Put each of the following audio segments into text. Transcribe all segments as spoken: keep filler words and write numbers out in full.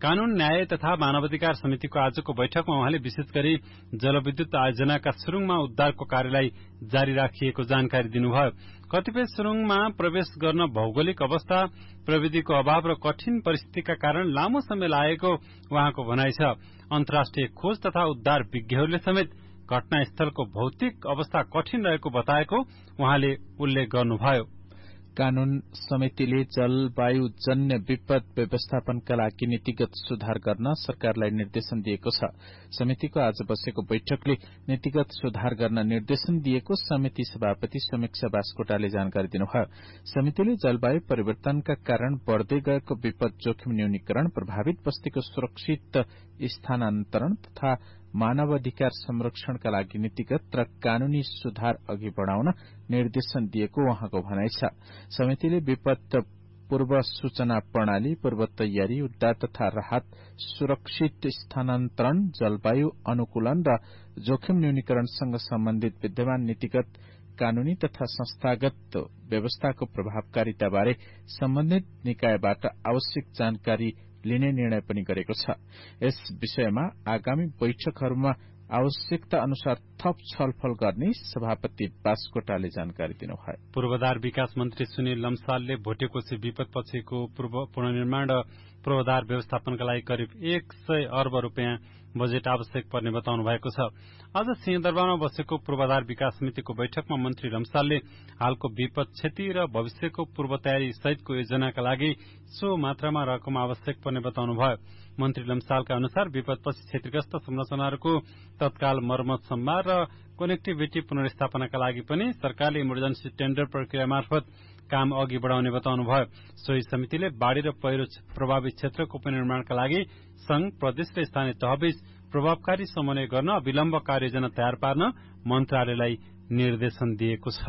कानून न्याय तथा मानवाधिकार समितिको आजको बैठकमा उहाँले विशेष गरी जलविद्युत आयोजनाका सुरुङमा उद्धारको कार्यलाई जारी राखिएको जानकारी दिनुभयो। कतिपय सुरुङमा प्रवेश गर्न भौगोलिक अवस्था, प्रविधिको अभाव र कठिन परिस्थितिका कारण लामो समय लागेको उहाँको भनाइ छ। अन्तर्राष्ट्रिय खोज तथा उद्धार विज्ञहरूले समेत घटनास्थलको भौतिक अवस्था कठिन रहेको बताएको उहाँले उल्लेख गर्नुभयो। कानून समितिले जलवायुजन्य विपद व्यवस्थापनका लागि नीतिगत सुधार गर्न सरकारलाई निर्देशन दिएको छ। समितिको आज बसेको बैठकले नीतिगत सुधार गर्न निर्देशन दिएको समिति सभापति समीक्षा बास्कोटाले जानकारी दिनुभयो। समितिले जलवायु परिवर्तनका कारण बढ़दै गएको विपद जोखिम न्यूनीकरण, प्रभावित बस्तीको सुरक्षित स्थानान्तरण तथा मानवाधिकार संरक्षणका लागि नीतिगत र कानूनी सुधार अघि बढ़ाउन निर्देशन दिएको उहाँको भनाइ छ। समितिले विपद पूर्व सूचना प्रणाली, पूर्व तयारी, उद्धार तथा राहत, सुरक्षित स्थानान्तरण, जलवायु अनुकूलन र जोखिम न्यूनीकरणसँग सम्बन्धित विद्यमान नीतिगत, कानूनी तथा संस्थागत व्यवस्थाको प्रभावकारिताबारे सम्बन्धित निकायबाट आवश्यक जानकारी लिने निर्णय पनि गरेको छ। यस विषयमा आगामी बैठकहरूमा आवश्यकता अनुसार थप छलफल गर्ने सभापति बास्कोटाले जानकारी दिनुभयो। पूर्वाधार विकास मन्त्री सुनिल लम्सालले भोटेकोशी विपदपछिको पूर्व पुनर्निर्माण र पूर्वाधार व्यवस्थापनका लागि करिब एक सय अर्ब रूपियाँ बजेट आवश्यक पर्ने बताउनु भएको छ। आज सिंहदरबारमा बसेको पूर्वाधार विकास समितिको बैठकमा मन्त्री लम्सालले हालको विपद क्षति र भविष्यको पूर्व तयारी सहितको योजनाका लागि सो मात्रामा रकम आवश्यक पर्ने बताउनुभयो। मन्त्री लम्सालका अनुसार विपदपछि क्षतिग्रस्त संरचनाहरूको तत्काल मर्मत सम्भार र कनेक्टिभिटी पुनर्स्थापनाका लागि पनि सरकारले इमर्जेन्सी टेन्डर प्रक्रिया मार्फत काम अघि बढ़ाउने बताउनुभयो। सोही समितिले बाढ़ी र पहिरो प्रभावित क्षेत्रको पुनर्निर्माणका लागि संघ, प्रदेश र स्थानीय तहबीच प्रभावकारी समन्वय गर्न अविलम्ब कार्ययोजना तयार पार्न मन्त्रालयलाई निर्देशन दिएको छ।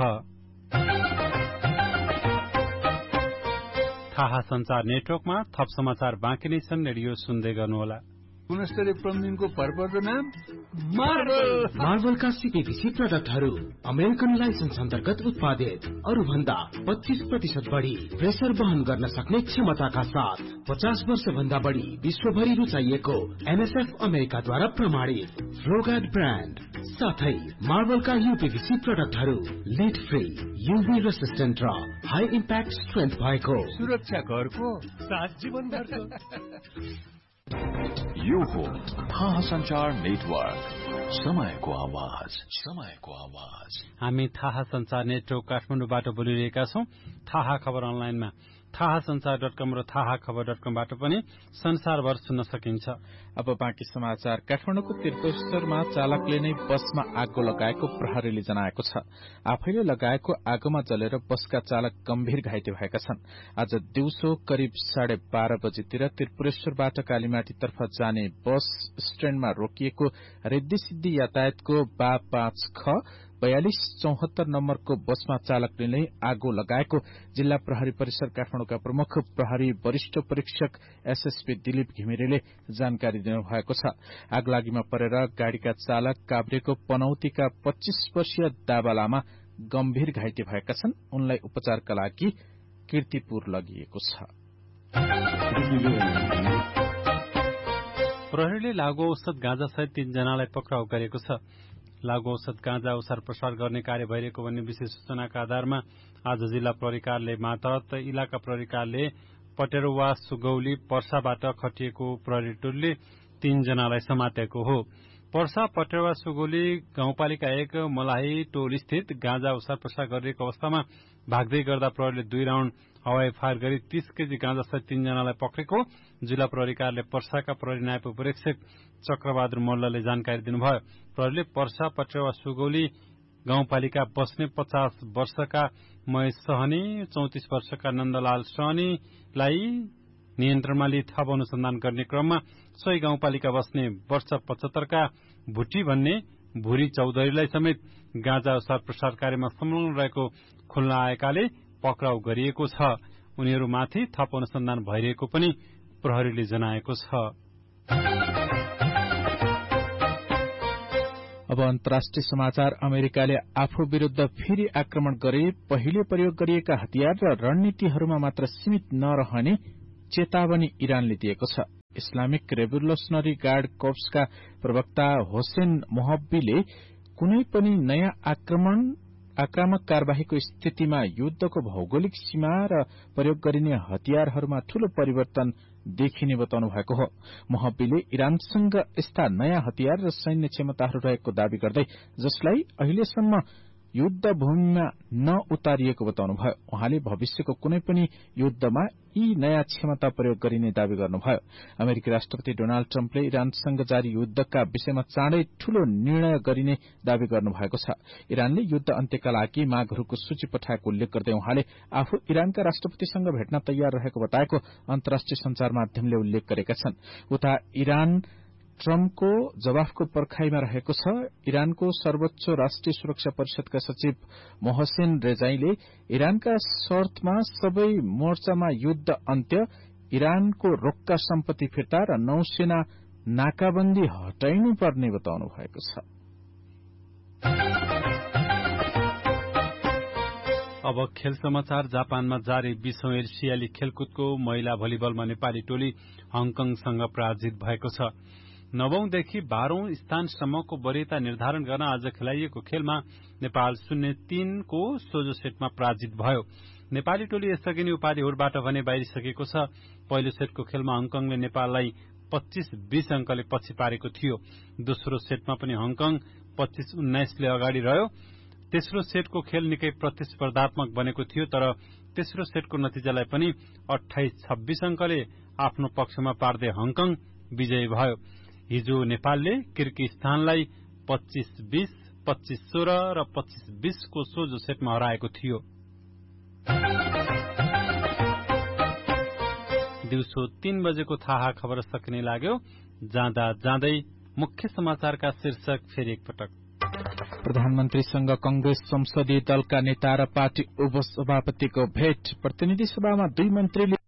थाहा संचार नेटवर्कमा थप समाचार बाँकी नै छन्। रेडियो सुन्दै गर्नुहोला। गुणस्तरीय प्लम्बिङको भरपर्दो नाम मार्बल। मार्बलका सीपीवीसी प्रोडक्टहरू अमेरिकन लाइसेन्स अन्तर्गत उत्पादित, अरू भन्दा पच्चीस प्रतिशत बढ़ी प्रेसर वहन गर्न सक्ने क्षमताका साथ पचास वर्ष भन्दा बढ़ी विश्वभरि रुचाइएको एनएसएफ अमेरिकाद्वारा प्रमाणित फ्लोगार्ड ब्रान्ड साथै मार्बलका यूपीवीसी प्रोडक्टहरू लिड फ्री, यूभी रेसिस्टेन्ट र हाई इम्प्याक्ट स्ट्रेन्थ भएको, सुरक्षा घरको सात जीवन भर्छ। यो हो थाहा संचार नेटवर्क, समयको आवाज, समयको आवाज। हामी थाहा संचार नेटवर्क काठमाडौँबाट बोलिरहेका छौं। थाहा खबर अनलाइनमा थाहा संचार डट कम र थाहा खबर डट कमबाट पनि संसारभर सुन्न सकिन्छ। अब बाँकी समाचार। काठमाडौँको त्रिपुरेश्वरमा चालकले नै बसमा आगो लगाएको प्रहरीले जनाएको छ। आफैले लगाएको आगोमा जलेर बसका चालक गम्भीर घाइते भएका छन्। आज दिउँसो करिब साढे बाह्र बजेतिर त्रिपुरेश्वरबाट कालीमाटीतर्फ जाने बस स्ट्याण्डमा रोकिएको रिद्धि सिद्धि यातायातको बा पाँच ख बयालिस चौहत्तर नम्बरको बसमा चालकले नै आगो लगाएको जिल्ला प्रहरी परिसर काठमाडौँका प्रमुख प्रहरी वरिष्ठ परीक्षक एसएसपी दिलीप घिमिरेले जानकारी दिनुभएको छ। आगलागीमा परेर गाड़ीका चालक काभ्रेको पनौतीका पच्चीस वर्षीय दावा लामा गम्भीर घाइते भएका छन्। उनलाई उपचारका लागि कीर्तिपुर लगिएको छ। प्रहरीले लागू औषध गाँजा सहित तीनजनालाई पक्राउ गरेको छ। लागू औषध गाँजा ओसार प्रसार गर्ने कार्य भइरहेको भन्ने विशेष सूचनाका आधारमा आज जिल्ला प्रहरी कार्यालय मातहत इलाका प्रहरी कार्यालय पटेरुवा सुगौली पर्साबाट खटिएको प्रहरी टोलले तीनजनालाई समातेको हो। पर्सा पटेरुवा सुगौली गाउँपालिका एक मलाही टोल स्थित गाँजा ओसार प्रसार गरिरहेको अवस्थामा भाग्दै गर्दा प्रहरीले दुई राउण्ड हवाई फायर गरी तीस केजी गाँजा सहित तीनजनालाई पक्रेको जिल्ला प्रहरी कार्यालय पर्साका प्रहरी नायब उपरीक्षक चक्रबहादुर मल्लले जानकारी दिनुभयो। प्रहरीले पर्सा पटेरुवा सुगौली गाउँपालिका बस्ने पचास वर्षका महेश सहनी, चौतिस वर्षका नन्दलाल सहनीलाई नियन्त्रणमा लिई थप अनुसन्धान गर्ने क्रममा सोही गाउँपालिका बस्ने वर्ष पचहत्तरका भुटी भन्ने भूरी चौधरीलाई समेत गाँजा ओसार प्रसार कार्यमा संलग्न रहेको खुल्न आएकाले पक्राउ गरिएको छ। उनीहरूमाथि थप अनुसन्धान भइरहेको पनि प्रहरीले जनाएको छ। अब अन्तर्राष्ट्रिय समाचार। अमेरिकाले आफू विरूद्ध फेरि आक्रमण गरे पहिले प्रयोग गरिएका हतियार र रणनीतिहरूमा मात्र सीमित नरहने चेतावनी इरानले दिएको छ। इस्लामिक रेभोल्युसनरी गार्ड कोर्प्सका प्रवक्ता होसेन मोहब्बीले कुनै पनि नयाँ आक्रमण आक्रामक कार्यवाहीको स्थितिमा युद्धको भौगोलिक सीमा र प्रयोग गरिने हतियारहरूमा ठूलो परिवर्तन देखिने बताउनु भएको हो। मोहब्बीले इरानसँग यस्ता नयाँ हतियार र सैन्य क्षमताहरू रहेको दावी गर्दै जसलाई अहिलेसम्म युद्ध भूमिमा नउतारिएको बताउनुभयो। उहाँले भविष्यको कुनै पनि युद्धमा यी नयाँ क्षमता प्रयोग गरिने दावी गर्नुभयो। अमेरिकी राष्ट्रपति डोनाल्ड ट्रम्पले इरानसँग जारी युद्धका विषयमा चाँडै ठूलो निर्णय गरिने दावी गर्नुभएको छ। इरानले युद्ध अन्त्यका लागि मागहरूको सूची पठाएको उल्लेख गर्दै उहाँले आफू इरानका राष्ट्रपतिसँग भेट्न तयार रहेको बताएको अन्तर्राष्ट्रिय संचार माध्यमले उल्लेख गरेका छन्। उता इरान ट्रम्पको जवाफको पर्खाईमा रहेको छ। इरानको सर्वोच्च राष्ट्रिय सुरक्षा परिषदका सचिव मोहसेन रेजाईले इरानका शर्तमा सबै मोर्चामा युद्ध अन्त्य, इरानको रोक्का सम्पत्ति फिर्ता र नौसेना नाकाबन्दी हटाइनुपर्ने बताउनु भएको छ। अब खेल समाचार। जापानमा जारी बीसौं एसियाली खेलकुदको महिला भलिबलमा नेपाली टोली हङकङसँग पराजित भएको छ। नवौंदेखि बाह्रौं स्थानसम्मको वरियता निर्धारण गर्न आज खेलाइएको खेलमा नेपाल शून्य तीनको सोझो सेटमा पराजित भयो। नेपाली टोली यसअघि नै उपाधि हुडबाट भने बाहिरिसकेको छ। पहिलो सेटको खेलमा हङकङले नेपाललाई पच्चीस बीस अंकले पछि पारेको थियो। दोस्रो सेटमा पनि हङकङ पच्चीस उन्नाइसले अगाडि रह्यो। तेस्रो सेटको खेल निकै प्रतिस्पर्धात्मक बनेको थियो, तर तेस्रो सेटको नतिजालाई पनि अठाइस छब्बीस अंकले आफ्नो पक्षमा पार्दै हङकङ विजयी भयो। हिजो नेपालले किर्गिस्तानलाई पच्चीस बीस, पच्चीस सोह्र र पच्चीस बीस को सोझो सेटमा हराएको थियो। दिउँसो तीन बजेको थाहा खबर सकिने लाग्यो। जाँदा जाँदै मुख्य समाचारका शीर्षक फेरि एकपटक। प्रधानमन्त्रीसँग कंग्रेस संसदीय दलका नेता र पार्टी उपसभापतिको भेट। प्रतिनिधि सभामा दुई मन्त्रीले